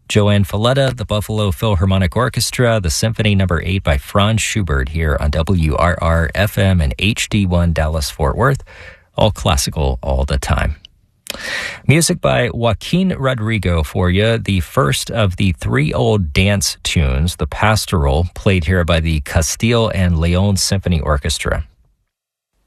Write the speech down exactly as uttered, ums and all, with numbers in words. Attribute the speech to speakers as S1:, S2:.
S1: Joanne Falletta, the Buffalo Philharmonic Orchestra, the Symphony Number eight by Franz Schubert here on W R R F M and H D one Dallas-Fort Worth. All classical all the time. Music by Joaquin Rodrigo for you, the first of the three old dance tunes, the Pastoral, played here by the Castile and Leon Symphony Orchestra.